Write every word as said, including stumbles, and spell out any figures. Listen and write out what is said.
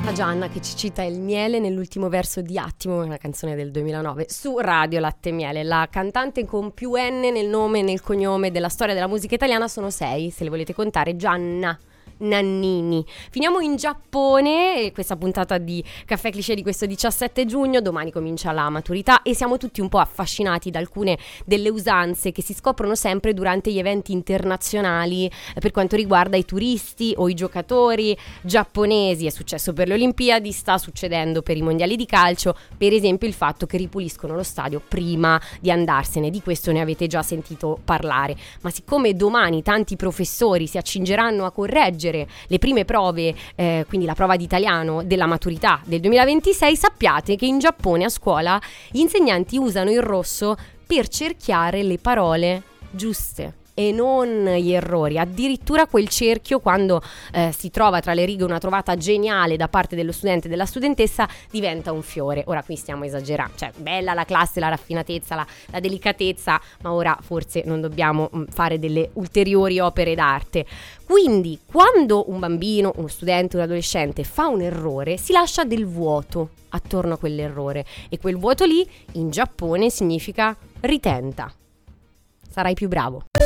A Gianna che ci cita il miele nell'ultimo verso di Attimo, una canzone del duemilanove, su Radio Latte e Miele. La cantante con più N nel nome e nel cognome della storia della musica italiana sono sei, se le volete contare, Gianna Nannini. Finiamo in Giappone e questa puntata di Caffè Cliché di questo diciassette giugno. Domani comincia la maturità e siamo tutti un po' affascinati da alcune delle usanze che si scoprono sempre durante gli eventi internazionali per quanto riguarda i turisti o i giocatori giapponesi. È successo per le Olimpiadi, sta succedendo per i mondiali di calcio, per esempio il fatto che ripuliscono lo stadio prima di andarsene. Di questo ne avete già sentito parlare, ma siccome domani tanti professori si accingeranno a correggere le prime prove, eh, quindi la prova di italiano della maturità del duemilaventisei, sappiate che in Giappone a scuola gli insegnanti usano il rosso per cerchiare le parole giuste e non gli errori. Addirittura quel cerchio, quando eh, si trova tra le righe una trovata geniale da parte dello studente e della studentessa, diventa un fiore. Ora qui stiamo esagerando, cioè bella la classe, la raffinatezza, la, la delicatezza, ma ora forse non dobbiamo mh, fare delle ulteriori opere d'arte. Quindi quando un bambino, uno studente, un adolescente fa un errore, si lascia del vuoto attorno a quell'errore e quel vuoto lì in Giappone significa ritenta, sarai più bravo.